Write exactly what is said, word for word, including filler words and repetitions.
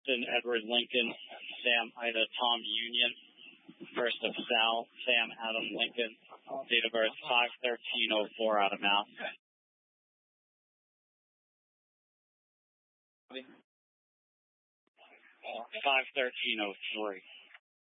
Austin, Edward Lincoln, Sam Ida Tom Union, first of Sal, Sam Adam Lincoln, date of birth five thirteen oh four out of Mass. five thirteen oh three.